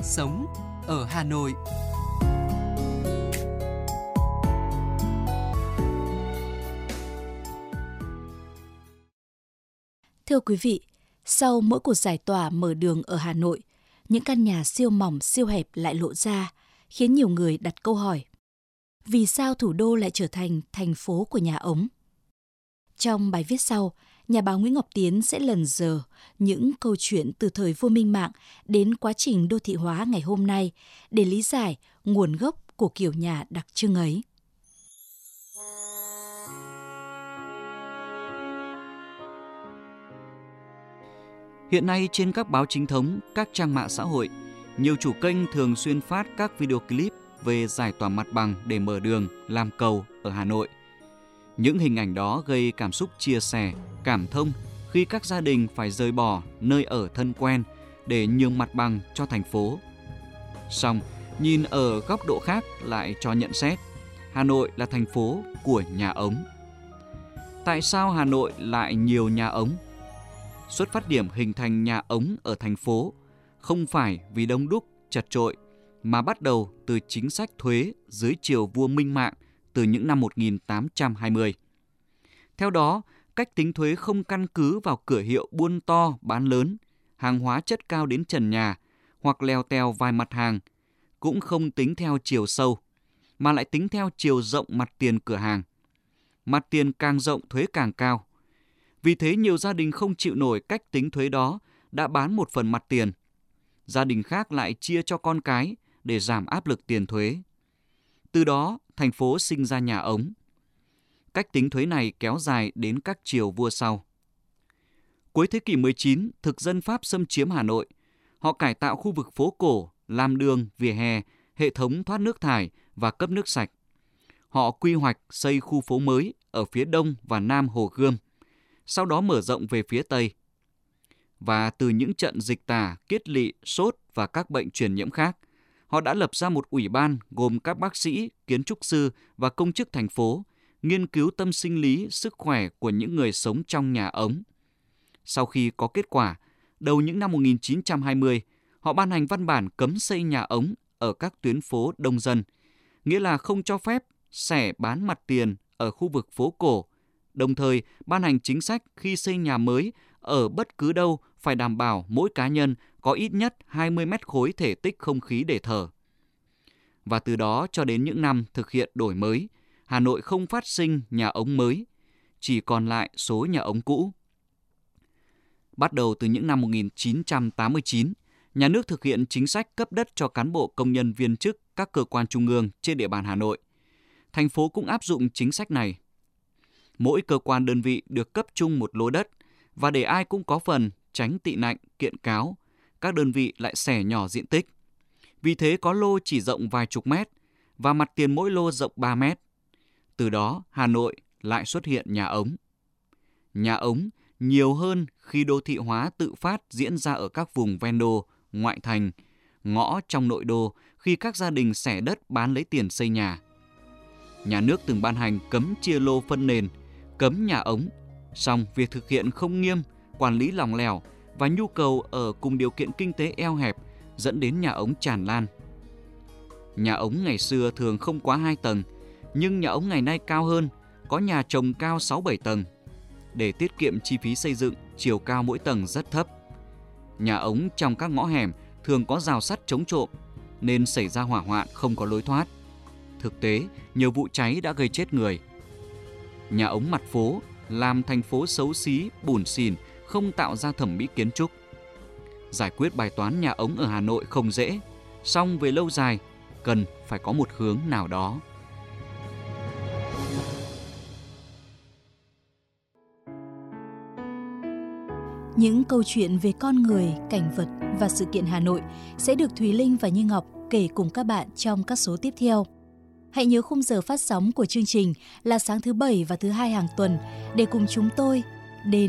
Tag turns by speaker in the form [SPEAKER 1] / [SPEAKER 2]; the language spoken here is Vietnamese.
[SPEAKER 1] sống ở Hà Nội.
[SPEAKER 2] Thưa quý vị, sau mỗi cuộc giải tỏa mở đường ở Hà Nội, những căn nhà siêu mỏng, siêu hẹp lại lộ ra, khiến nhiều người đặt câu hỏi. Vì sao thủ đô lại trở thành thành phố của nhà ống? Trong bài viết sau, nhà báo Nguyễn Ngọc Tiến sẽ lần dờ những câu chuyện từ thời vua Minh Mạng đến quá trình đô thị hóa ngày hôm nay để lý giải nguồn gốc của kiểu nhà đặc trưng ấy.
[SPEAKER 3] Hiện nay trên các báo chính thống, các trang mạng xã hội, nhiều chủ kênh thường xuyên phát các video clip về giải tỏa mặt bằng để mở đường, làm cầu ở Hà Nội. Những hình ảnh đó gây cảm xúc chia sẻ, cảm thông khi các gia đình phải rời bỏ nơi ở thân quen để nhường mặt bằng cho thành phố. Song, nhìn ở góc độ khác lại cho nhận xét, Hà Nội là thành phố của nhà ống. Tại sao Hà Nội lại nhiều nhà ống? Xuất phát điểm hình thành nhà ống ở thành phố không phải vì đông đúc, chật chội, mà bắt đầu từ chính sách thuế dưới triều vua Minh Mạng từ những năm 1820. Theo đó, cách tính thuế không căn cứ vào cửa hiệu buôn to, bán lớn, hàng hóa chất cao đến trần nhà hoặc lèo tèo vài mặt hàng, cũng không tính theo chiều sâu, mà lại tính theo chiều rộng mặt tiền cửa hàng. Mặt tiền càng rộng thuế càng cao. Vì thế nhiều gia đình không chịu nổi cách tính thuế đó đã bán một phần mặt tiền. Gia đình khác lại chia cho con cái để giảm áp lực tiền thuế. Từ đó, thành phố sinh ra nhà ống. Cách tính thuế này kéo dài đến các triều vua sau. Cuối thế kỷ 19, thực dân Pháp xâm chiếm Hà Nội. Họ cải tạo khu vực phố cổ, làm đường, vỉa hè, hệ thống thoát nước thải và cấp nước sạch. Họ quy hoạch xây khu phố mới ở phía đông và nam Hồ Gươm, sau đó mở rộng về phía tây. Và từ những trận dịch tả, kiết lỵ, sốt và các bệnh truyền nhiễm khác, họ đã lập ra một ủy ban gồm các bác sĩ, kiến trúc sư và công chức thành phố, nghiên cứu tâm sinh lý, sức khỏe của những người sống trong nhà ống. Sau khi có kết quả, đầu những năm 1920, họ ban hành văn bản cấm xây nhà ống ở các tuyến phố đông dân, nghĩa là không cho phép xẻ bán mặt tiền ở khu vực phố cổ, đồng thời ban hành chính sách khi xây nhà mới ở bất cứ đâu phải đảm bảo mỗi cá nhân có ít nhất 20 mét khối thể tích không khí để thở. Và từ đó cho đến những năm thực hiện đổi mới, Hà Nội không phát sinh nhà ống mới, chỉ còn lại số nhà ống cũ. Bắt đầu từ những năm 1989, nhà nước thực hiện chính sách cấp đất cho cán bộ công nhân viên chức các cơ quan trung ương trên địa bàn Hà Nội. Thành phố cũng áp dụng chính sách này. Mỗi cơ quan đơn vị được cấp chung một lô đất, và để ai cũng có phần tránh tị nạnh, kiện cáo, các đơn vị lại xẻ nhỏ diện tích. Vì thế có lô chỉ rộng vài chục mét, và mặt tiền mỗi lô rộng 3 mét. Từ đó, Hà Nội lại xuất hiện nhà ống. Nhà ống nhiều hơn khi đô thị hóa tự phát diễn ra ở các vùng ven đô, ngoại thành, ngõ trong nội đô khi các gia đình xẻ đất bán lấy tiền xây nhà. Nhà nước từng ban hành cấm chia lô phân nền, cấm nhà ống, song việc thực hiện không nghiêm, quản lý lỏng lẻo và nhu cầu ở cùng điều kiện kinh tế eo hẹp dẫn đến nhà ống tràn lan. Nhà ống ngày xưa thường không quá 2 tầng, nhưng nhà ống ngày nay cao hơn, có nhà trồng cao 6-7 tầng. Để tiết kiệm chi phí xây dựng, chiều cao mỗi tầng rất thấp. Nhà ống trong các ngõ hẻm thường có rào sắt chống trộm, nên xảy ra hỏa hoạn không có lối thoát. Thực tế, nhiều vụ cháy đã gây chết người. Nhà ống mặt phố làm thành phố xấu xí, bủn xỉn, không tạo ra thẩm mỹ kiến trúc. Giải quyết bài toán nhà ống ở Hà Nội không dễ, song về lâu dài, cần phải có một hướng nào đó.
[SPEAKER 2] Những câu chuyện về con người, cảnh vật và sự kiện Hà Nội sẽ được Thùy Linh và Như Ngọc kể cùng các bạn trong các số tiếp theo. Hãy nhớ khung giờ phát sóng của chương trình là sáng thứ Bảy và thứ Hai hàng tuần để cùng chúng tôi đến